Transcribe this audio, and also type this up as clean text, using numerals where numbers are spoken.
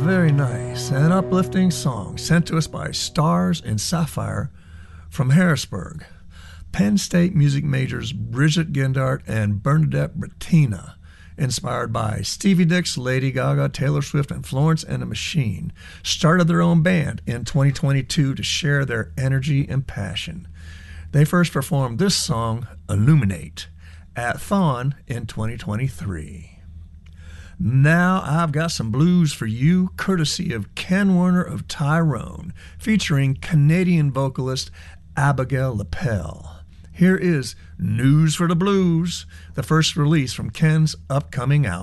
very nice and uplifting song sent to us by Stars and Sapphire from Harrisburg. Penn State music majors Bridget Gendart and Bernadette Bettina, inspired by Stevie Nicks, Lady Gaga, Taylor Swift, and Florence and the Machine, started their own band in 2022 to share their energy and passion. They first performed this song, Illuminate, at Thon in 2023. Now I've got some blues for you, courtesy of Ken Werner of Tyrone, featuring Canadian vocalist Abigail Lapel. Here is News for the Blues, the first release from Ken's upcoming album.